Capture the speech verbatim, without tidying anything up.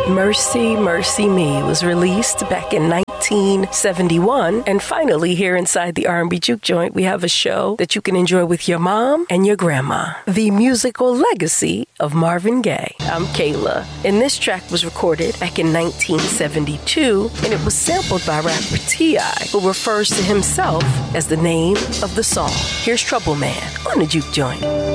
Mercy, Mercy Me was released back in nineteen seventy-one. And finally, here inside the R and B Juke Joint, we have a show that you can enjoy with your mom and your grandma. The musical legacy of Marvin Gaye. I'm Kayla, and this track was recorded back in nineteen seventy-two, and it was sampled by rapper T I, who refers to himself as the name of the song. Here's Trouble Man on the Juke Joint.